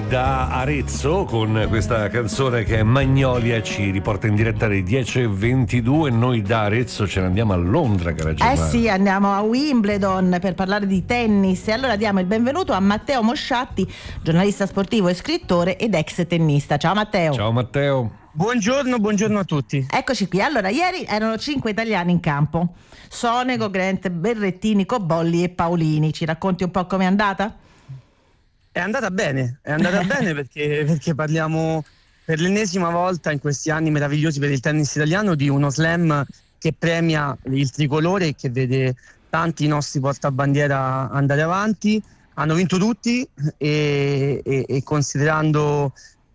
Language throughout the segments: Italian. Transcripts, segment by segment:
da Arezzo con questa canzone che è Magnolia, ci riporta in diretta alle 10:22. Noi da Arezzo ce ne andiamo a Londra, cara Germana. Sì, andiamo a Wimbledon per parlare di tennis e allora diamo il benvenuto a Matteo Mosciatti, giornalista sportivo e scrittore ed ex tennista. Ciao Matteo. Ciao Matteo. Buongiorno a tutti. Eccoci qui. Allora, ieri erano 5 italiani in campo: Sonego, Grant, Berrettini, Cobolli e Paolini. Ci racconti un po' com'è andata? È andata bene perché parliamo per l'ennesima volta in questi anni meravigliosi per il tennis italiano di uno slam che premia il tricolore e che vede tanti nostri portabandiera andare avanti. Hanno vinto tutti e considerando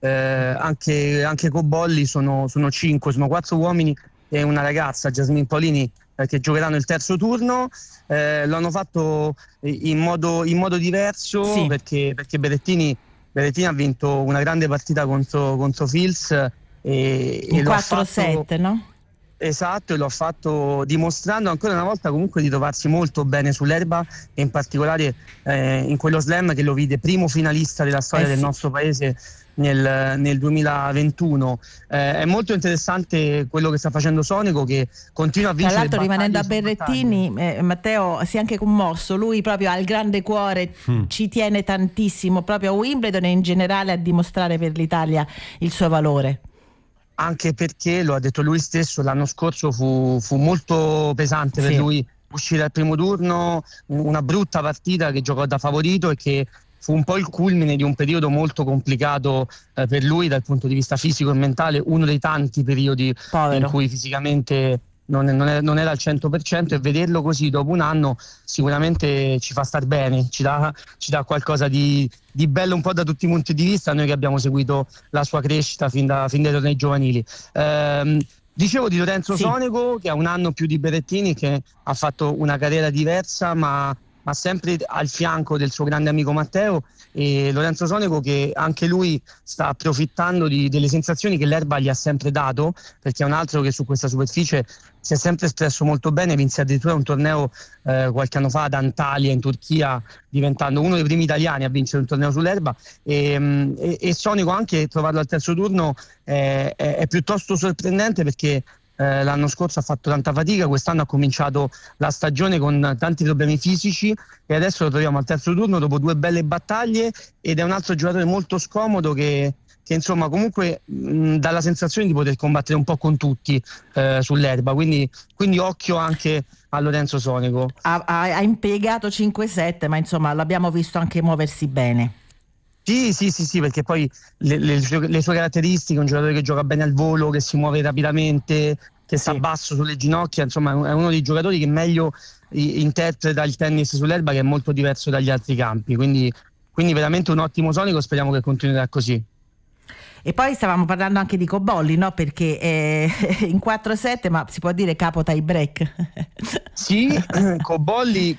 anche Cobolli sono 5, sono 4 uomini e una ragazza, Jasmine Paolini, che giocheranno il terzo turno. L'hanno fatto in modo diverso, sì. perché Berrettini ha vinto una grande partita contro Fils e 4-7, no? Esatto, e lo ha fatto dimostrando ancora una volta comunque di trovarsi molto bene sull'erba e in particolare in quello slam che lo vide primo finalista della storia del nostro paese nel 2021. È molto interessante quello che sta facendo Sonego, che continua a vincere. Tra l'altro, rimanendo a Berrettini, Matteo si è anche commosso. Lui proprio ha il grande cuore, ci tiene tantissimo proprio a Wimbledon e in generale a dimostrare per l'Italia il suo valore. Anche perché, lo ha detto lui stesso, l'anno scorso fu molto pesante per lui uscire al primo turno, una brutta partita che giocò da favorito e che fu un po' il culmine di un periodo molto complicato per lui dal punto di vista fisico e mentale, uno dei tanti periodi in cui fisicamente non era al 100%, e vederlo così dopo un anno sicuramente ci fa star bene, ci dà qualcosa di bello un po' da tutti i punti di vista, noi che abbiamo seguito la sua crescita fin dai tornei giovanili. Dicevo di Lorenzo Sonego, che ha un anno più di Berrettini, che ha fatto una carriera diversa ma sempre al fianco del suo grande amico Matteo, e Lorenzo Sonego che anche lui sta approfittando delle sensazioni che l'erba gli ha sempre dato, perché è un altro che su questa superficie si è sempre espresso molto bene, vinse addirittura un torneo qualche anno fa ad Antalya in Turchia, diventando uno dei primi italiani a vincere un torneo sull'erba, e Sonego anche trovarlo al terzo turno è piuttosto sorprendente, perché l'anno scorso ha fatto tanta fatica, quest'anno ha cominciato la stagione con tanti problemi fisici e adesso lo troviamo al terzo turno dopo 2 belle battaglie, ed è un altro giocatore molto scomodo che insomma comunque dà la sensazione di poter combattere un po' con tutti sull'erba, quindi occhio anche a Lorenzo Sonego. Ha impiegato 5-7, ma insomma l'abbiamo visto anche muoversi bene. Sì, perché poi le sue caratteristiche, un giocatore che gioca bene al volo, che si muove rapidamente, che sta basso sulle ginocchia, insomma è uno dei giocatori che meglio interpreta il tennis sull'erba, che è molto diverso dagli altri campi, quindi veramente un ottimo Sonego, speriamo che continuerà così. E poi stavamo parlando anche di Cobolli, no? Perché in 4-7, ma si può dire capo tie break. Sì, Cobolli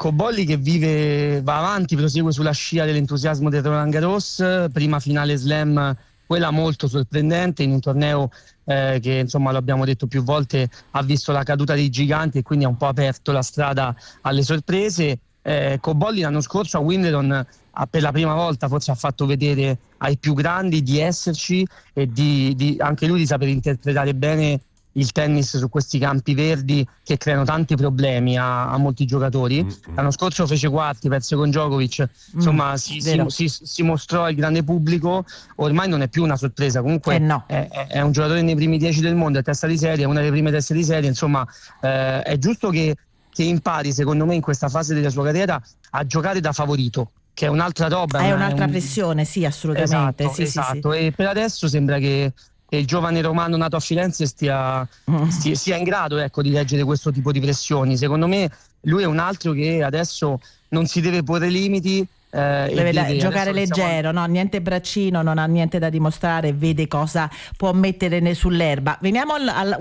che va avanti, prosegue sulla scia dell'entusiasmo del Roland Garros, prima finale slam, quella molto sorprendente in un torneo che insomma lo abbiamo detto più volte, ha visto la caduta dei giganti e quindi ha un po' aperto la strada alle sorprese. Cobolli l'anno scorso a Wimbledon per la prima volta forse ha fatto vedere ai più grandi di esserci e di anche lui di saper interpretare bene il tennis su questi campi verdi che creano tanti problemi a molti giocatori. L'anno scorso fece quarti, perse con Djokovic, insomma si mostrò al grande pubblico, ormai non è più una sorpresa, comunque è un giocatore nei primi 10 del mondo, è testa di serie, è una delle prime teste di serie, insomma è giusto che impari, secondo me, in questa fase della sua carriera a giocare da favorito, che è un'altra roba. È un'altra pressione, sì, assolutamente. Esatto. E per adesso sembra che il giovane romano nato a Firenze sia in grado, ecco, di leggere questo tipo di pressioni. Secondo me lui è un altro che adesso non si deve porre limiti, deve giocare leggero, no? Niente braccino, non ha niente da dimostrare, vede cosa può mettere sull'erba. Veniamo al